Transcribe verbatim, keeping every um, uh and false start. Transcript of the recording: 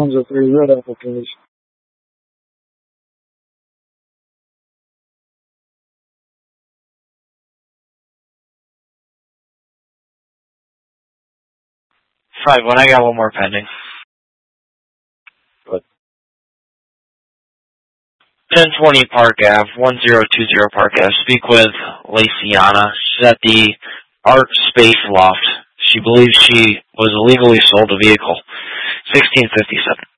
One's a three red apple, please. five one, I got one more pending. Good. ten twenty Park Ave, one zero two zero Park Ave. Speak with Laciana. She's at the Art Space Loft. She believes she was illegally sold a vehicle. sixteen fifty-seven.